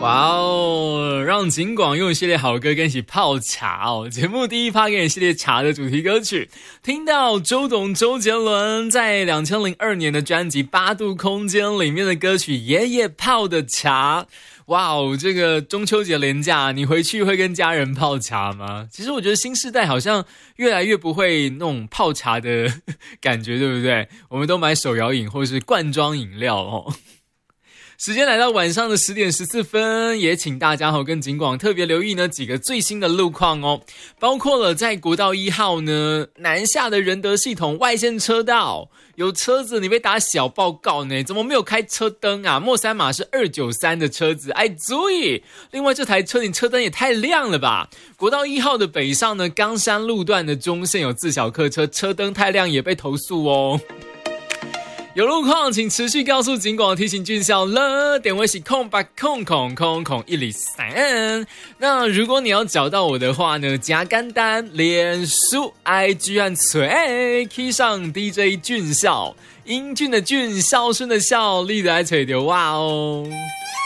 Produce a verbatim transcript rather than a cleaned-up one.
哇哦，让警广用系列好歌跟一起泡茶哦。节目第一趴给你系列茶的主题歌曲，听到周董周杰伦在二零零二年的专辑《八度空间》里面的歌曲《爷爷泡的茶》。哇哦，这个中秋节连假，你回去会跟家人泡茶吗？其实我觉得新世代好像越来越不会那种泡茶的感觉，对不对？我们都买手摇饮或是罐装饮料哦。时间来到晚上的十点十四分，也请大家跟警广特别留意呢几个最新的路况哦，包括了在国道一号呢南下的仁德系统外线车道，有车子你被打小报告呢，怎么没有开车灯啊？末三码是二九三的车子，哎，注意！另外这台车你车灯也太亮了吧？国道一号的北上呢，冈山路段的中线有自小客车，车灯太亮也被投诉哦。有路况请持续告诉警广，提醒俊孝了，点位是空八空空空空一里三。那如果你要找到我的话呢，加简单，脸书 I G 和嘴 key 上 D J 俊孝，英俊的俊，孝顺的孝，立得来吹的哇哦。